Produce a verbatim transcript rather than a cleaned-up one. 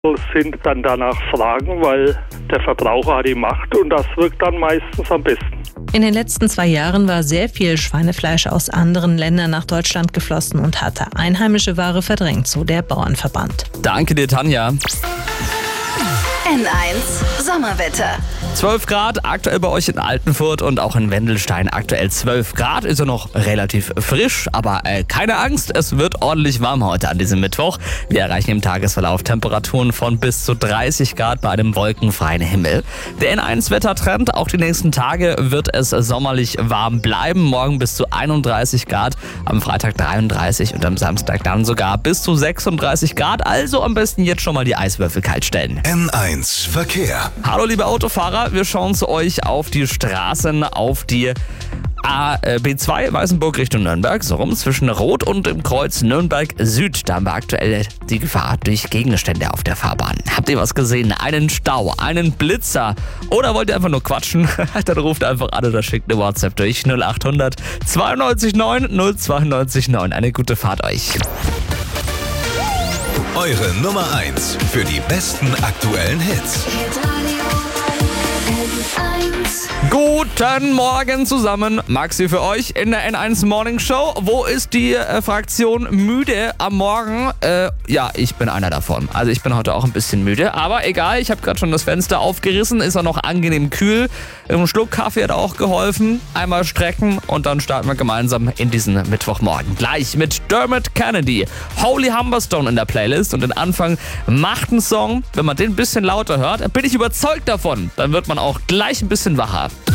sind dann danach fragen, weil der Verbraucher hat die Macht und das wirkt dann meistens am besten. In den letzten zwei Jahren war sehr viel Schweinefleisch aus anderen Ländern nach Deutschland geflossen und hatte einheimische Ware verdrängt, so der Bauernverband. Danke dir, Tanja. N eins Sommerwetter. zwölf Grad aktuell bei euch in Altenfurt und auch in Wendelstein aktuell zwölf Grad. Ist ja noch relativ frisch, aber äh, keine Angst, es wird ordentlich warm heute an diesem Mittwoch. Wir erreichen im Tagesverlauf Temperaturen von bis zu dreißig Grad bei einem wolkenfreien Himmel. Der N eins Wettertrend, auch die nächsten Tage wird es sommerlich warm bleiben. Morgen bis zu einunddreißig Grad, am Freitag dreiunddreißig und am Samstag dann sogar bis zu sechsunddreißig Grad. Also am besten jetzt schon mal die Eiswürfel kalt stellen. N eins Verkehr. Hallo liebe Autofahrer. Wir schauen zu euch auf die Straßen, auf die A B zwei Weißenburg Richtung Nürnberg, so rum zwischen Rot und dem Kreuz Nürnberg Süd. Da haben wir aktuell die Gefahr durch Gegenstände auf der Fahrbahn. Habt ihr was gesehen? Einen Stau, einen Blitzer oder wollt ihr einfach nur quatschen? Dann ruft einfach an oder schickt eine WhatsApp durch null acht hundert zweiundneunzig neun null zweiundneunzig neun. Eine gute Fahrt euch. Eure Nummer eins für die besten aktuellen Hits. Guten Morgen zusammen, Maxi für euch in der N eins Morning Show. Wo ist die äh, Fraktion müde am Morgen? Äh, ja, ich bin einer davon. Also ich bin heute auch ein bisschen müde, aber egal, ich habe gerade schon das Fenster aufgerissen, ist auch noch angenehm kühl. Ein Schluck Kaffee hat auch geholfen. Einmal strecken und dann starten wir gemeinsam in diesen Mittwochmorgen. Gleich mit Dermot Kennedy, Holy Humberstone in der Playlist und den Anfang macht einen Song. Wenn man den ein bisschen lauter hört, bin ich überzeugt davon, dann wird man auch gleich ein bisschen wacher.